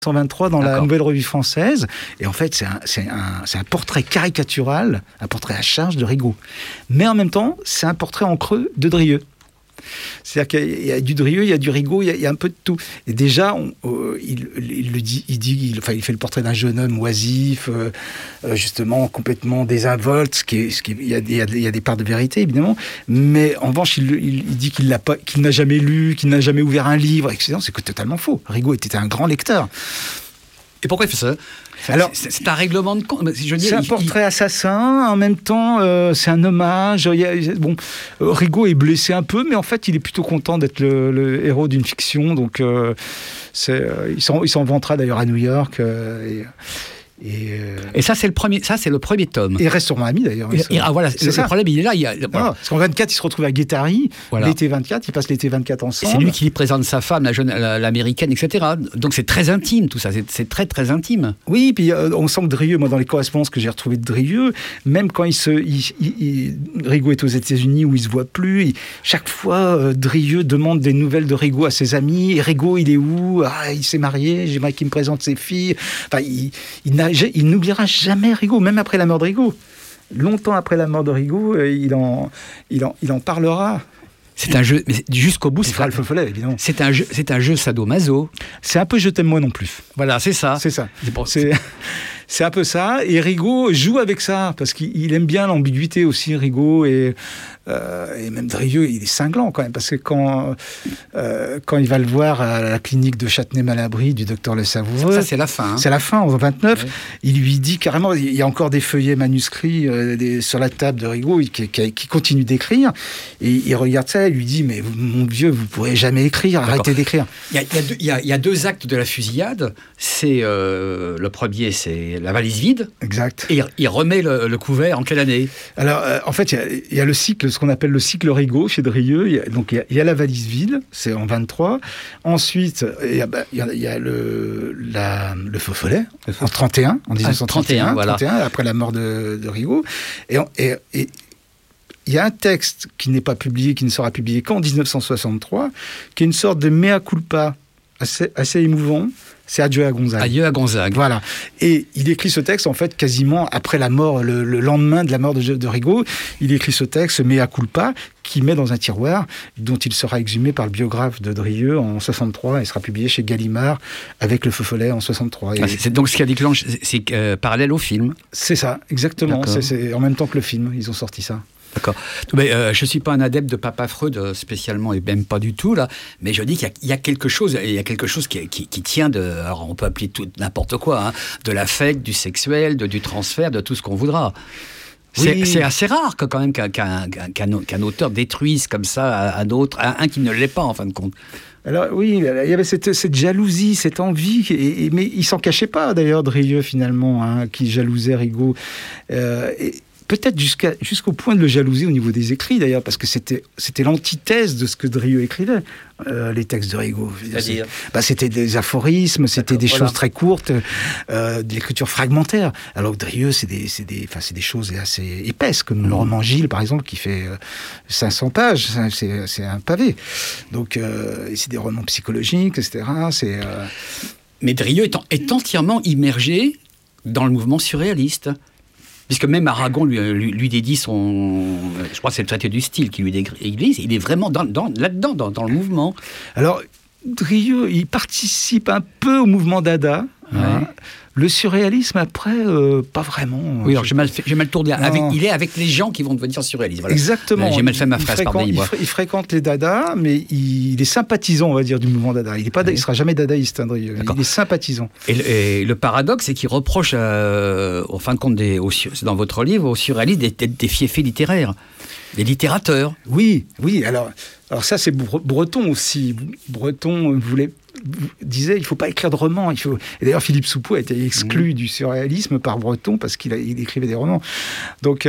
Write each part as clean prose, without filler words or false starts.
1923 dans la Nouvelle Revue Française. Et en fait, c'est un portrait caricatural, un portrait à charge de Rigaud. Mais en même temps, c'est un portrait en creux de Drieux. C'est-à-dire qu'il y a du Drieux, il y a du Rigaud, il y a un peu de tout. Et déjà, il fait le portrait d'un jeune homme oisif, justement complètement désinvolte, il y a des parts de vérité évidemment. Mais en revanche, il dit qu'il n'a jamais lu, qu'il n'a jamais ouvert un livre, etc. C'est totalement faux. Rigaud était un grand lecteur. Et pourquoi il fait ça ? Alors, c'est un règlement de compte. C'est un portrait assassin, en même temps, c'est un hommage. Rigaud est blessé un peu, mais en fait, il est plutôt content d'être le héros d'une fiction. Donc, il s'en vantera d'ailleurs à New York. Et ça, c'est le premier tome. Et Restaurant Ami, d'ailleurs. Voilà, c'est le problème, il est là. Parce qu'en 24, il se retrouve à Guétari. Voilà. L'été 24, ils passent l'été 24 ensemble. C'est lui qui présente sa femme, l'américaine, etc. Donc c'est très intime, tout ça. C'est très, très intime. Oui, puis on sent que Drieux, moi, dans les correspondances que j'ai retrouvées de Drieux, même quand Rigaud est aux États-Unis où il ne se voit plus, chaque fois, Drieux demande des nouvelles de Rigaud à ses amis. Et Rigaud, il est où ? Il s'est marié, j'aimerais qu'il me présente ses filles. Enfin, il n'oubliera jamais Rigaud, même après la mort de Rigaud. Longtemps après la mort de Rigaud, il en parlera. C'est un jeu, mais jusqu'au bout, il fera le feu follet, évidemment. C'est un jeu sadomaso. C'est un peu Je t'aime moi non plus. Voilà, c'est ça. C'est un peu ça. Et Rigaud joue avec ça, parce qu'il aime bien l'ambiguïté aussi, Rigaud. Et même Drieux, il est cinglant quand même, parce que quand il va le voir à la clinique de Châtenay-Malabry du docteur Le Savoureux... Ça, c'est la fin. C'est la fin, en 29. Ouais. Il lui dit carrément... Il y a encore des feuillets manuscrits sur la table de Rigaud qui continue d'écrire. Et il regarde ça et lui dit « Mais mon vieux, vous ne pourrez jamais écrire, arrêtez d'écrire. » Il y a deux actes de la fusillade. C'est le premier, c'est la valise vide. Exact. Et il remet le couvert en quelle année ? Alors, en fait, il y a le cycle, ce qu'on appelle le cycle Rigaud chez Drieux. Il y a la valise vide, c'est en 23. Ensuite, il y a le feu follet, en 31, en 1931, voilà. 31, après la mort de Rigaud. Et il y a un texte qui n'est pas publié, qui ne sera publié qu'en 1963, qui est une sorte de mea culpa assez émouvant. C'est Adieu à Gonzague. Adieu à Gonzague. Voilà. Et il écrit ce texte, en fait, quasiment après la mort, le lendemain de la mort de Rigaud. Il écrit ce texte, Mea culpa, qu'il met dans un tiroir, dont il sera exhumé par le biographe de Drieux en 63 et sera publié chez Gallimard avec Le Feu follet en 63. C'est donc ce qui a déclenché, c'est parallèle au film. C'est ça, exactement. C'est en même temps que le film, ils ont sorti ça. D'accord. Mais je ne suis pas un adepte de Papa Freud spécialement, et même pas du tout, là. Mais je dis qu'il y a quelque chose, qui tient de... Alors, on peut appeler tout n'importe quoi, hein, de l'affect, du sexuel, du transfert, de tout ce qu'on voudra. Oui. C'est assez rare quand même qu'un auteur détruise comme ça un autre, un qui ne l'est pas, en fin de compte. Alors oui, il y avait cette jalousie, cette envie, mais il s'en cachait pas, d'ailleurs, Drieux, finalement, hein, qui jalousait Rigaud. Peut-être jusqu'au point de le jalouser au niveau des écrits, d'ailleurs, parce que c'était l'antithèse de ce que Drieux écrivait, les textes de Rigaud. C'est-à-dire c'était des aphorismes, c'était des choses très courtes, de l'écriture fragmentaire. Alors que Drieux, c'est des choses assez épaisses, comme le roman Gilles, par exemple, qui fait 500 pages. C'est un pavé. Donc, c'est des romans psychologiques, etc. Mais Drieux est entièrement immergé dans le mouvement surréaliste. Puisque même Aragon lui dédie je crois que c'est le traité du style qui lui dédie, il est vraiment là-dedans, dans le mouvement. Alors, Drieux, il participe un peu au mouvement Dada. Ouais. Hein. Le surréalisme, après, pas vraiment. Oui, alors j'ai mal tourné. Il est avec les gens qui vont devenir surréalistes. Voilà. Exactement. J'ai mal fait ma phrase, pardonnez-moi. Il fréquente les Dada, mais il est sympathisant, on va dire, du mouvement Dada. Il ne sera jamais dadaïste, hein, Drieux. Il est sympathisant. Et le paradoxe, c'est qu'il reproche, en fin de compte, c'est dans votre livre, aux surréalistes des fiefés littéraires, des littérateurs. Oui. Alors ça, c'est Breton aussi. Breton disait il ne faut pas écrire de romans. Et d'ailleurs, Philippe Soupeau a été exclu du surréalisme par Breton parce qu'il écrivait des romans. Donc,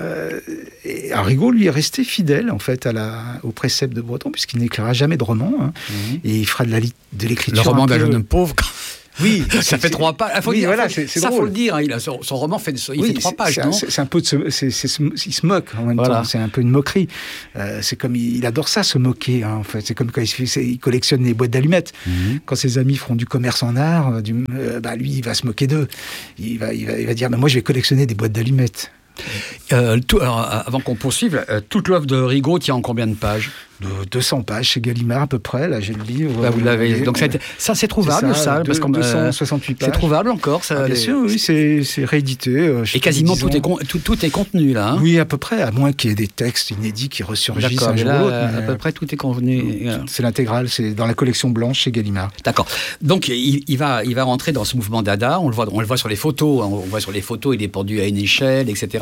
Rigaud, lui, est resté fidèle, en fait, au précepte de Breton, puisqu'il n'écrira jamais de romans. Hein, et il fera de l'écriture. Le roman d'un jeune homme pauvre. Oui, ça fait 3 pages. C'est faut le dire. Hein, son roman fait 3 pages, non ? C'est un peu il se moque en même temps. C'est un peu une moquerie. C'est comme il adore ça, se moquer. Hein, en fait, c'est comme quand il collectionne les boîtes d'allumettes. Quand ses amis feront du commerce en art, lui, il va se moquer d'eux. Il va dire, moi, je vais collectionner des boîtes d'allumettes. Alors, avant qu'on poursuive, toute l'œuvre de Rigaud tient en combien de pages ? De 200 pages chez Gallimard à peu près. Là, j'ai le livre. Là, vous l'avez. Donc ça, c'est trouvable, ça, parce qu'on 268 pages. C'est trouvable encore, ça. Bien sûr, oui, c'est réédité. Et quasiment tout est contenu là. Hein. Oui, à peu près, à moins qu'il y ait des textes inédits qui ressurgissent un jour ou l'autre. À peu près tout est contenu. C'est l'intégrale, c'est dans la collection blanche chez Gallimard. D'accord. Donc il va rentrer dans ce mouvement Dada. On le voit sur les photos. On voit sur les photos, il est pendu à une échelle, etc.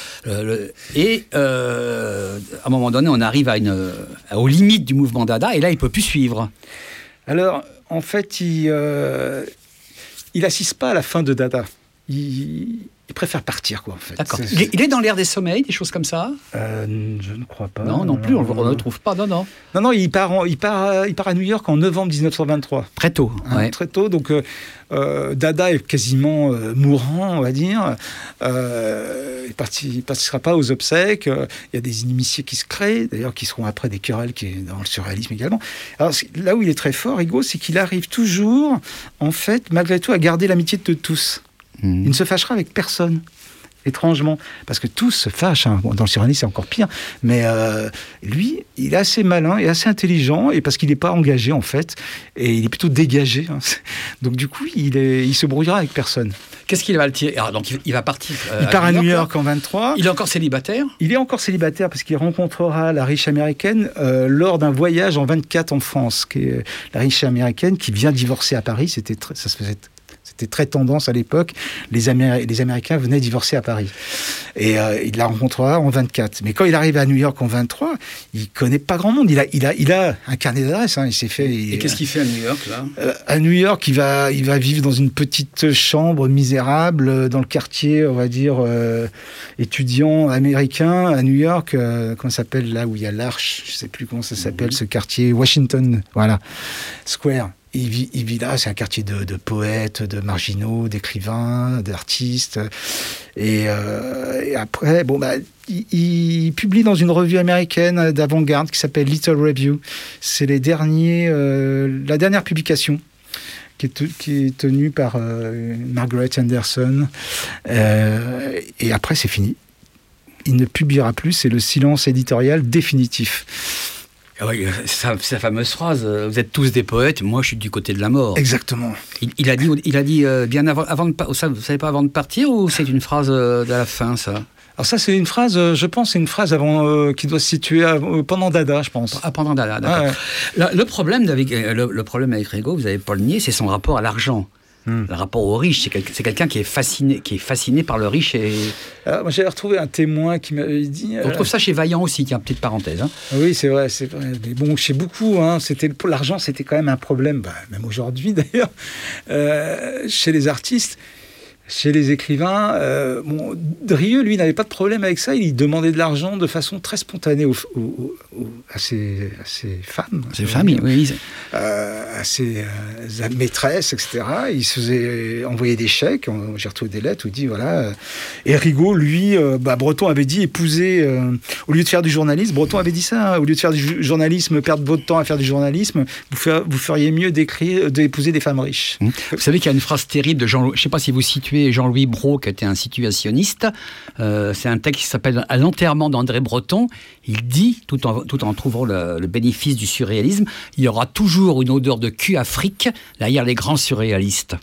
À un moment donné, on arrive aux limites du mouvement Dada, et là, il peut plus suivre. Alors, en fait, il assiste pas à la fin de Dada. Il préfère partir, quoi, en fait. D'accord. Il est dans l'ère des sommeils, des choses comme ça ? Je ne crois pas. Non plus, on ne le trouve pas, non. Non, il part à New York en novembre 1923. Très tôt. Ouais. Très tôt, donc Dada est quasiment mourant, on va dire. Il ne participera pas aux obsèques. Il y a des inimitiés qui se créent, d'ailleurs, qui seront après des querelles qui est dans le surréalisme également. Alors, là où il est très fort, Rigaud, c'est qu'il arrive toujours, en fait, malgré tout, à garder l'amitié de tous. Il ne se fâchera avec personne, étrangement, parce que tous se fâchent. Hein. Bon, dans le surréalisme, c'est encore pire, mais lui, il est assez malin et assez intelligent, et parce qu'il n'est pas engagé, en fait, et il est plutôt dégagé. Hein. Donc, du coup, il se brouillera avec personne. Qu'est-ce qu'il va le tirer ? Alors, donc, il va partir. Il part à New York en 23. Il est encore célibataire ? Il est encore célibataire parce qu'il rencontrera la riche américaine lors d'un voyage en 24 en France, qui est la riche américaine qui vient divorcer à Paris. C'était très tendance à l'époque. Les Américains venaient divorcer à Paris. Et il la rencontrera en 24. Mais quand il arrive à New York en 23, il connaît pas grand monde. Il a un carnet d'adresses. Hein. Il s'est fait. Et qu'est-ce qu'il fait à New York, là ? À New York, il va vivre dans une petite chambre misérable dans le quartier, on va dire, étudiant américain à New York. Comment ça s'appelle là où il y a l'Arche ? Je sais plus comment ça s'appelle, ce quartier Washington, voilà, Square. Il vit là, c'est un quartier de poètes, de marginaux, d'écrivains, d'artistes. Et après, il publie dans une revue américaine d'avant-garde qui s'appelle Little Review. C'est la dernière publication qui est tenue par Margaret Anderson. Et après, c'est fini. Il ne publiera plus, c'est le silence éditorial définitif. Oui, sa fameuse phrase, vous êtes tous des poètes, moi je suis du côté de la mort. Exactement. Il a dit bien avant de ça, vous savez pas avant de partir, ou c'est une phrase de la fin, ça ? Alors ça, c'est une phrase, je pense, c'est une phrase avant qui doit se situer pendant Dada, je pense. Ah, pendant Dada, d'accord. Ouais. Le problème avec Rigaud, vous n'avez pas le nier, c'est son rapport à l'argent. Le rapport au riche, c'est quelqu'un qui est fasciné par le riche. Moi, j'avais retrouvé un témoin qui m'avait dit... On trouve ça chez Vaillant aussi, tiens, petite parenthèse. Hein. Oui, c'est vrai. Mais bon, chez beaucoup, hein, l'argent, c'était quand même un problème, même aujourd'hui d'ailleurs, chez les artistes. Chez les écrivains, Drieux, lui, n'avait pas de problème avec ça. Il demandait de l'argent de façon très spontanée à ses femmes. Ses familles, oui. À ses maîtresses, etc. Il se faisait envoyer des chèques. J'ai retrouvé des lettres où il dit, voilà... Et Rigaud, lui, Breton avait dit épouser... au lieu de faire du journalisme, Breton avait dit ça, hein, au lieu de faire du journalisme, perdre votre temps à faire du journalisme, vous feriez mieux d'épouser des femmes riches. Vous savez qu'il y a une phrase terrible de Jean-Louis... Je ne sais pas si vous situez Jean-Louis Brault, qui était un situationniste. C'est un texte qui s'appelle « À l'enterrement d'André Breton ». Il dit, tout en trouvant le bénéfice du surréalisme, il y aura toujours une odeur de cul afrique derrière les grands surréalistes.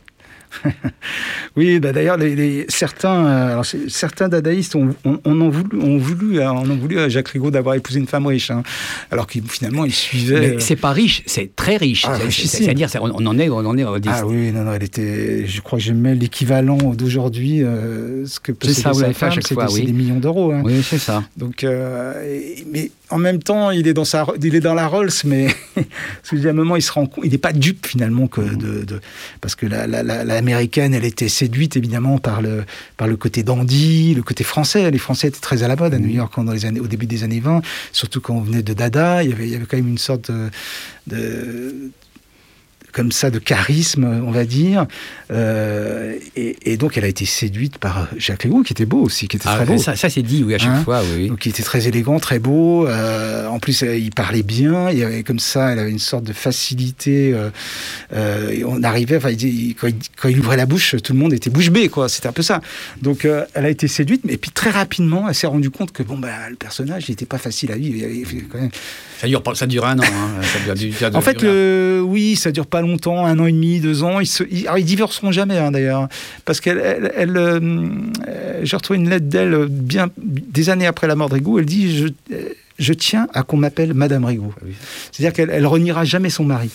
Oui, d'ailleurs, certains dadaïstes ont voulu à Jacques Rigaud d'avoir épousé une femme riche, hein, alors qu'il finalement il suivait. Mais c'est pas riche, c'est très riche. C'est-à-dire, on en est. Ah oui, non, elle était. Je crois que je mets l'équivalent d'aujourd'hui. Ce que c'est ça, vous l'avez fait à chaque fois, oui. C'est des millions d'euros. Hein. Oui, c'est ça. Donc, mais en même temps, il est dans la Rolls, mais à un moment, il se rend compte, il n'est pas dupe finalement parce que l'américaine, elle était séduite évidemment par le côté dandy, le côté français. Les Français étaient très à la mode à New York au début des années 20, surtout quand on venait de Dada. Il y avait quand même une sorte comme ça, de charisme, on va dire. Et donc, elle a été séduite par Jacques Rigaud, qui était beau aussi, qui était très beau. Ça c'est dit, oui, à chaque fois, oui. Donc, il était très élégant, très beau. En plus, il parlait bien. Il y avait comme ça, elle avait une sorte de facilité. On arrivait, quand il ouvrait la bouche, tout le monde était bouche bée, quoi. C'était un peu ça. Donc, elle a été séduite, et puis très rapidement, elle s'est rendue compte que le personnage n'était pas facile à vivre. Quand même... Ça dure 1 an. En fait, oui, ça dure pas longtemps, 1 an et demi, 2 ans. Ils divorceront jamais, d'ailleurs, parce j'ai retrouvé une lettre d'elle bien des années après la mort de Rigaud. Elle dit je tiens à qu'on m'appelle Madame Rigaud. Oui. C'est-à-dire qu'elle reniera jamais son mari.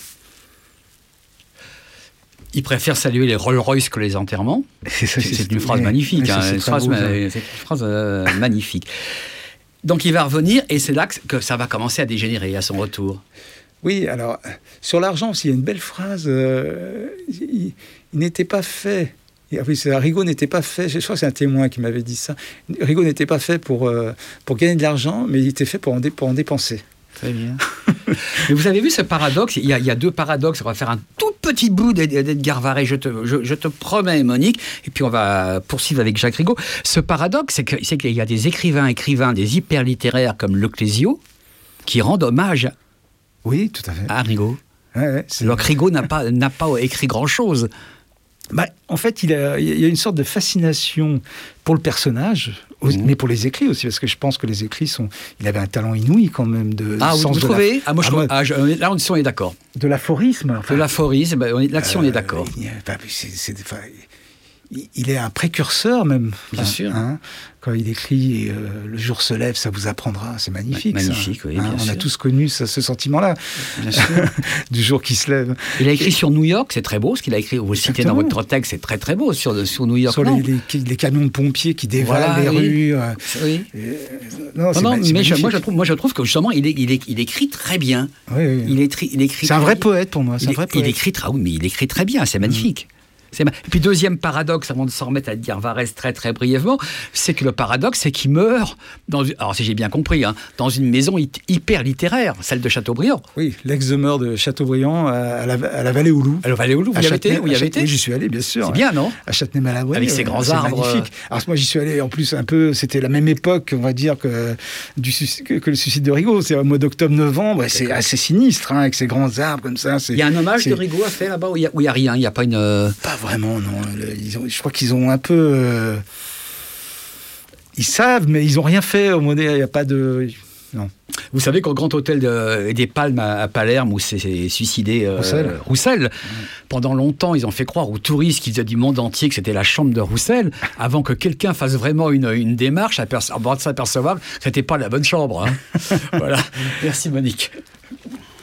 Il préfère saluer les Rolls-Royce que les enterrements. C'est une phrase magnifique. C'est une phrase magnifique. Donc il va revenir, et c'est là que ça va commencer à dégénérer à son retour. Oui, alors, sur l'argent aussi, il y a une belle phrase. Il n'était pas fait... Rigaud n'était pas fait... Je crois que c'est un témoin qui m'avait dit ça. Rigaud n'était pas fait pour gagner de l'argent, mais il était fait pour en dépenser. Très bien. Mais vous avez vu ce paradoxe? Il y a 2 paradoxes. On va faire un tout petit bout d'Edgar Varèse, je te promets, Monique, et puis on va poursuivre avec Jacques Rigaud. Ce paradoxe, c'est qu'il y a des écrivains, des hyper-littéraires comme Leclésio qui rendent hommage tout à fait. À Rigaud. Ouais, alors que Rigaud n'a pas écrit grand-chose. En fait, il y a une sorte de fascination pour le personnage, mais pour les écrits aussi, parce que je pense que les écrits il avait un talent inouï quand même de sens vous trouvez là, on est d'accord. De l'aphorisme. De l'aphorisme, là-dessus, on est d'accord. Il est un précurseur même. Bien sûr. Quand il écrit le jour se lève, ça vous apprendra. C'est magnifique. Magnifique, oui, bien sûr. On a tous connu ce sentiment-là. Bien sûr. Du jour qui se lève. Il a écrit sur New York, c'est très beau ce qu'il a écrit. Vous le citez dans votre texte, c'est très très beau sur New York. Sur les camions de pompiers qui dévalent les rues. Oui. Moi je trouve que justement il écrit très bien. Oui. Il écrit. C'est un vrai poète pour moi. Il écrit très bien. C'est magnifique. Et puis deuxième paradoxe, avant de s'en remettre à Edgar Varèse très très brièvement, c'est que le paradoxe, c'est qu'il meurt, alors si j'ai bien compris, dans une maison hyper littéraire, celle de Chateaubriand. Oui, l'ex-demeure de Chateaubriand à la Vallée aux Loups. À la Vallée aux Loups, vous y avez été? Oui, j'y suis allé, bien sûr. C'est bien, non? À Châtenay-Malabry. Avec ses grands arbres. Magnifique. Alors moi, j'y suis allé en plus un peu, c'était la même époque, on va dire, que le suicide de Rigaud. C'est au mois d'octobre-novembre, c'est assez sinistre, avec ces grands arbres comme ça. Il y a un hommage de Rigaud à faire là-bas, ou il n'y a rien? Il n'y a pas une... Pas vraiment, non. Je crois qu'ils ont un peu... Ils savent, mais ils n'ont rien fait. Au modèle, il n'y a pas de... Non. Vous savez qu'au Grand Hôtel des Palmes à Palerme, où s'est suicidé Roussel, pendant longtemps, ils ont fait croire aux touristes qui faisaient du monde entier que c'était la chambre de Roussel, avant que quelqu'un fasse vraiment une démarche avant de s'apercevoir que ce n'était pas la bonne chambre. Voilà. Merci, Monique.